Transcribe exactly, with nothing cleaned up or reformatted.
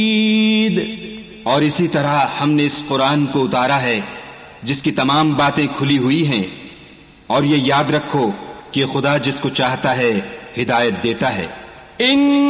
और इसी तरह हमने इस कुरान को उतारा है जिसकी तमाम बातें खुली हुई हैं, और ये याद रखो कि खुदा जिसको चाहता है हिदायत देता है।